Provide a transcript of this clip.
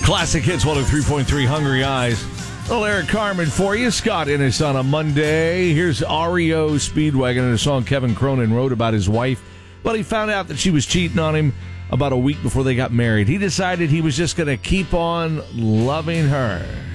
Classic Hits 103.3 Hungry Eyes. Little Eric Carmen for you. Scott Innes on a Monday. Here's REO Speedwagon and a song Kevin Cronin wrote about his wife. Well, he found out that she was cheating on him about a week before they got married. He decided he was just going to keep on loving her.